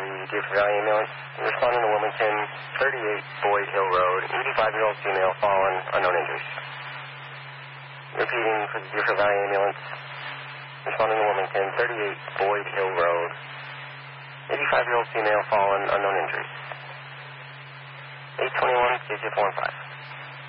the Deerfield Valley Ambulance. Responding to Wilmington, 38 Boyd Hill Road, 85-year-old female, fallen, unknown injuries. Repeating for the Deerfield Valley Ambulance. Responding to Wilmington, 38 Boyd Hill Road, 85-year-old female, fallen, unknown injuries. 821, KC415.